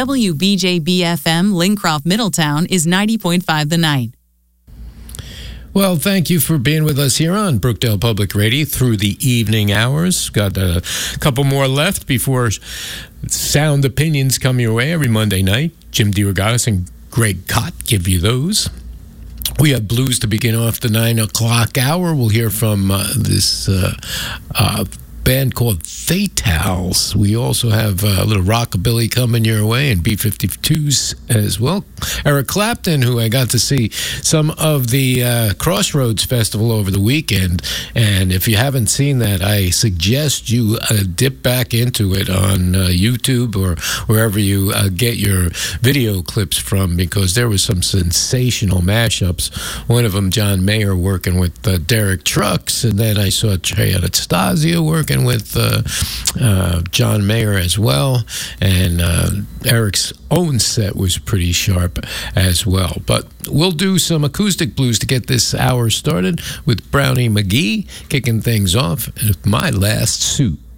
WBJB-FM Lincroft Middletown is 90.5 The Night. Well, thank you for being with us here on Brookdale Public Radio through the evening hours. Got a couple more left before Sound Opinions come your way every Monday night. Jim DeRogatis and Greg Cott give you those. We have blues to begin off the 9 o'clock hour. We'll hear from this band called Fatals. We also have a little rockabilly coming your way and B-52s as well. Eric Clapton, who I got to see some of the Crossroads Festival over the weekend, and if you haven't seen that, I suggest you dip back into it on YouTube or wherever you get your video clips from, because there was some sensational mashups. One of them, John Mayer working with Derek Trucks, and then I saw Trey Anastasio working with John Mayer as well, and Eric's own set was pretty sharp as well. But we'll do some acoustic blues to get this hour started with Brownie McGee kicking things off with My Last Suit.